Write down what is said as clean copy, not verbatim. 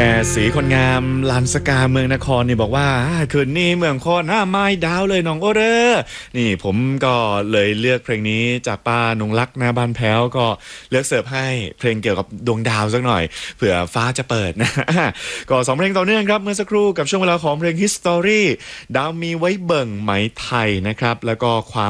สีคนงามลานสกาเมืองนครนี่บอกว่าคืนนี้เมืองโคตรไม้ดาวเลยน้องโอเดอร์นี่ผมก็เลยเลือกเพลงนี้จากป้านงลักษณ์นาบ้านแพ้วก็เลือกเสิร์ฟให้เพลงเกี่ยวกับดวงดาวสักหน่อยเผื่อฟ้าจะเปิดนะก็2เพลงต่อเนื่องครับเมื่อสักครู่กับช่วงเวลาของเพลง History ดาวมีไว้เบิ่งไหมไทยนะครับแล้วก็ความ